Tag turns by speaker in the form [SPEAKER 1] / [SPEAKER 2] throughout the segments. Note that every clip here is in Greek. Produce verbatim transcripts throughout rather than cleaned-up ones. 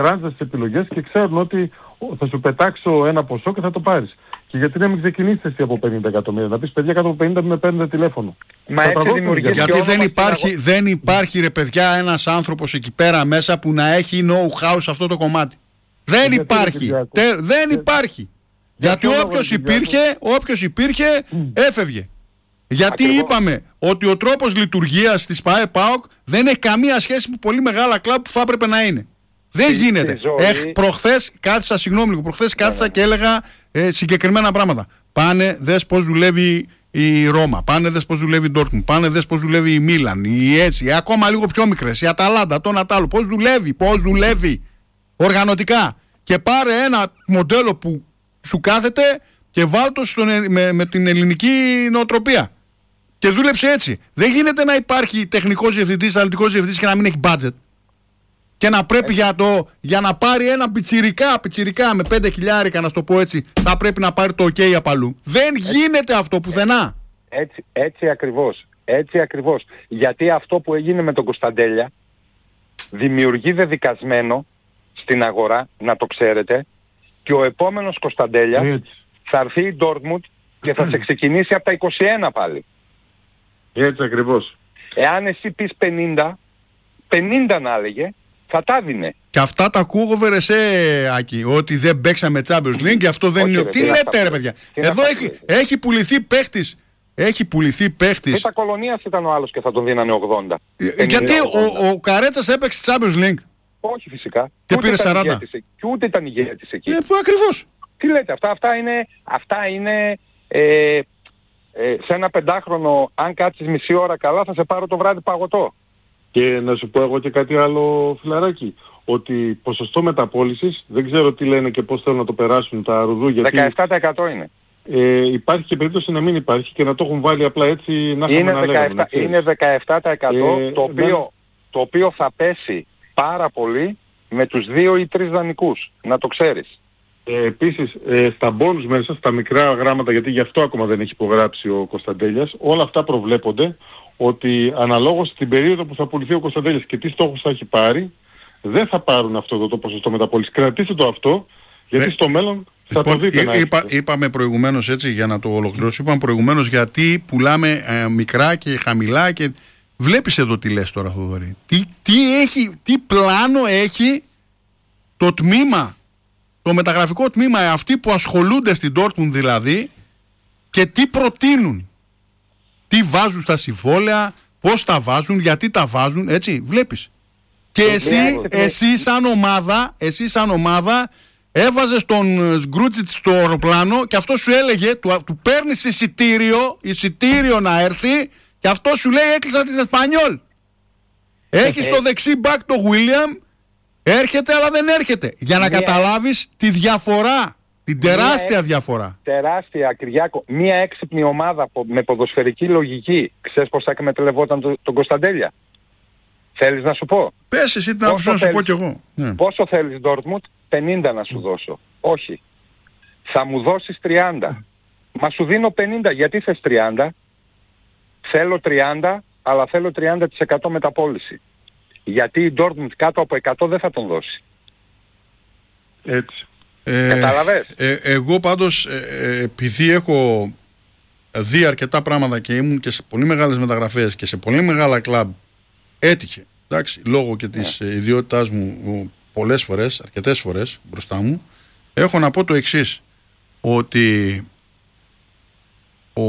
[SPEAKER 1] ράντζα στις επιλογές και ξέρουν ότι θα σου πετάξω ένα ποσό και θα το πάρεις. Και γιατί να μην ξεκινήσεις εσύ από πενήντα εκατομμύρια, να πεις παιδιά κάτω από πενήντα με παίρνετε τηλέφωνο.
[SPEAKER 2] Μα έτσι δημιουργείς.
[SPEAKER 3] Γιατί δεν υπάρχει, δεν υπάρχει ρε παιδιά ένας άνθρωπος εκεί πέρα μέσα που να έχει know-how σε αυτό το κομμάτι. Δεν υπάρχει. Τε, δεν υπάρχει. Γιατί όποιος υπήρχε, όποιος υπήρχε έφευγε. Γιατί ακριβώς. Είπαμε ότι ο τρόπος λειτουργίας της ΠΑΕ ΠΑΟΚ δεν έχει καμία σχέση με πολύ μεγάλα κλαμπ που θα έπρεπε να είναι. Δεν γίνεται. Έχ, προχθές κάθισα, συγγνώμη λίγο, προχθές κάθισα και έλεγα ε, συγκεκριμένα πράγματα. Πάνε, δες πώς δουλεύει η Ρώμα, πάνε δες πώς δουλεύει η Ντόρτμουντ, πάνε δες πώς δουλεύει η Μίλαν, η έτσι, ακόμα λίγο πιο μικρές, η Αταλάντα, το Νατάλο, πώς δουλεύει, πώς δουλεύει οργανωτικά. Και πάρε ένα μοντέλο που σου κάθεται και βάλτο στον, με, με την ελληνική νοοτροπία. Και δούλεψε έτσι. Δεν γίνεται να υπάρχει τεχνικός διευθυντής, αναλυτικός διευθυντής και να μην έχει budget. Και να πρέπει για, το, για να πάρει ένα πιτσιρικά, πιτσιρικά με πέντε χιλιάρικα, να στο πω έτσι, θα πρέπει να πάρει το ok απαλού. Δεν έτσι, γίνεται αυτό πουθενά.
[SPEAKER 2] Έτσι, έτσι ακριβώς. Έτσι ακριβώς. Γιατί αυτό που έγινε με τον Κωνσταντέλια δημιουργεί δεδικασμένο στην αγορά, να το ξέρετε, και ο επόμενος Κωνσταντέλια έτσι. Θα έρθει η Ντόρτμουντ και θα σε ξεκινήσει από τα είκοσι ένα πάλι.
[SPEAKER 1] Έτσι ακριβώς.
[SPEAKER 2] Εάν εσύ πεις πενήντα, πενήντα να έλεγε, θα τα δίνε.
[SPEAKER 3] Και αυτά τα ακούω Βερεσέ, Άκη, ότι δεν παίξαμε Champions League και αυτό δεν όχι, είναι... Ρε, τι τι λέτε ρε παιδιά. Εδώ έχει, έχει πουληθεί παίχτης. Έχει πουληθεί παίχτης.
[SPEAKER 2] Και τα Κολονίας ήταν ο άλλος και θα τον δίνανε ογδόντα.
[SPEAKER 3] Ε, γιατί ο, ο Καρέτσας έπαιξε Champions League.
[SPEAKER 2] Όχι φυσικά.
[SPEAKER 3] Και πήρε σαράντα.
[SPEAKER 2] Και ούτε ήταν ηγέτης εκεί.
[SPEAKER 3] Ε, ακριβώς.
[SPEAKER 2] Τι λέτε, αυτά, αυτά είναι, αυτά είναι ε, ε, σε ένα πεντάχρονο, αν κάτσεις μισή ώρα καλά θα σε πάρω το βράδυ παγωτό.
[SPEAKER 1] Και να σου πω εγώ και κάτι άλλο, φιλαράκι, ότι ποσοστό μεταπώλησης, δεν ξέρω τι λένε και πώς θέλουν να το περάσουν τα ρουδού, γιατί...
[SPEAKER 2] δεκαεπτά τοις εκατό είναι.
[SPEAKER 1] Ε, υπάρχει και περίπτωση να μην υπάρχει και να το έχουν βάλει απλά έτσι να
[SPEAKER 2] είναι
[SPEAKER 1] να λέγαμε.
[SPEAKER 2] Είναι δεκαεπτά τοις εκατό ε, το, οποίο, ναι. το οποίο θα πέσει πάρα πολύ με τους δύο ή τρεις δανεικούς, να το ξέρεις.
[SPEAKER 1] Ε, επίσης, ε, στα bonus μέσα, στα μικρά γράμματα, γιατί γι' αυτό ακόμα δεν έχει υπογράψει ο Κωνσταντέλιας, όλα αυτά προβλέπονται ότι αναλόγως στην περίοδο που θα πουληθεί ο Κωνσταντέλιας και τι στόχους θα έχει πάρει, δεν θα πάρουν αυτό το, το ποσοστό μεταπώλησης. Κρατήστε το αυτό, γιατί ναι. στο μέλλον θα λοιπόν, το δείτε. Εί, είπα,
[SPEAKER 3] είπαμε προηγουμένως, έτσι, για να το ολοκληρώσω, είπαμε προηγουμένως γιατί πουλάμε ε, μικρά και χαμηλά και βλέπεις εδώ τι λες τώρα, Θοδωρή. Τι, τι, έχει, τι πλάνο έχει το τμήμα, το μεταγραφικό τμήμα, αυτοί που ασχολούνται στην Dortmund δηλαδή, και τι προτείνουν. Τι βάζουν στα συμβόλαια, πώς τα βάζουν, γιατί τα βάζουν, έτσι, βλέπεις. Και εσύ, εσύ σαν ομάδα, εσύ σαν ομάδα έβαζες τον Γκρούτσιτ στο αεροπλάνο και αυτό σου έλεγε, του, του παίρνεις εισιτήριο, εισιτήριο να έρθει και αυτό σου λέει έκλεισα την Εσπανιόλ. Έχεις το δεξί μπακ το Βίλιαμ, έρχεται αλλά δεν έρχεται. Για να καταλάβεις τη διαφορά. Την τεράστια μια διαφορά.
[SPEAKER 2] Τεράστια, Κυριάκο. Μία έξυπνη ομάδα με ποδοσφαιρική λογική. Ξέρεις πώς θα εκμεταλλευόταν τον, τον Κωνσταντέλια. Θέλεις να σου πω.
[SPEAKER 3] Πες εσύ την άποψη να σου πω κι εγώ. Ναι.
[SPEAKER 2] Πόσο θέλεις Ντόρτμουντ, πενήντα να σου δώσω. Όχι. Θα μου δώσεις τριάντα. Μα σου δίνω πενήντα. Γιατί θες τριάντα. Θέλω τριάντα, αλλά θέλω τριάντα τοις εκατό μεταπώληση. Γιατί η Ντόρτμουντ κάτω από εκατό δεν θα τον δώσει.
[SPEAKER 1] Έτσι.
[SPEAKER 3] Ε, ε, εγώ πάντως ε, επειδή έχω δει αρκετά πράγματα και ήμουν και σε πολύ μεγάλες μεταγραφές και σε πολύ μεγάλα κλαμπ, έτυχε, εντάξει, λόγω και της yeah. ε, ιδιότητάς μου πολλές φορές, αρκετές φορές μπροστά μου, έχω να πω το εξής, ότι ο,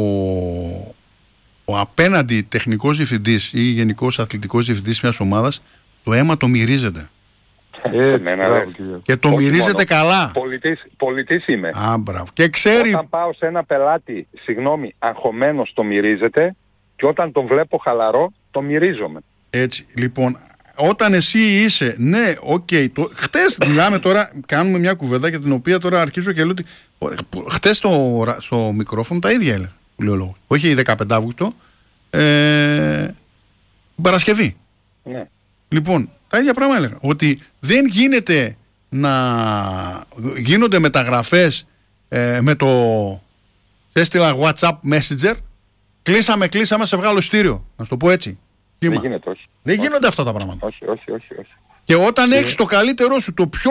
[SPEAKER 3] ο απέναντι τεχνικός διευθυντής ή γενικός αθλητικός διευθυντής μιας ομάδας το αίμα το μυρίζεται.
[SPEAKER 1] Ε,
[SPEAKER 3] και το μυρίζεται καλά.
[SPEAKER 2] Πολιτής, πολιτής είμαι.
[SPEAKER 3] Α, μπράβο. Και ξέρει...
[SPEAKER 2] Όταν πάω σε ένα πελάτη, συγγνώμη, αγχωμένος το μυρίζεται και όταν τον βλέπω χαλαρό, το μυρίζομαι.
[SPEAKER 3] Έτσι, λοιπόν, όταν εσύ είσαι, ναι, οκ, okay, το... χτες μιλάμε τώρα, κάνουμε μια κουβέντα για την οποία τώρα αρχίζω και λέω ότι χτες στο, στο μικρόφωνο τα ίδια έλεγα, λέω λόγο. Όχι δεκαπέντε Αυγούστου, ε... Παρασκευή.
[SPEAKER 2] Ναι.
[SPEAKER 3] Λοιπόν, τα ίδια πράγματα έλεγα. Ότι δεν γίνεται να γίνονται μεταγραφές ε, με το έστειλα WhatsApp Messenger. Κλείσαμε, κλείσαμε, σε βγάλω εισιτήριο. Να σου το πω έτσι.
[SPEAKER 2] Δεν γίνεται, όχι.
[SPEAKER 3] Δεν
[SPEAKER 2] όχι.
[SPEAKER 3] γίνονται αυτά τα πράγματα.
[SPEAKER 2] Όχι, όχι, όχι, όχι.
[SPEAKER 3] Και όταν έχεις το καλύτερό σου, το πιο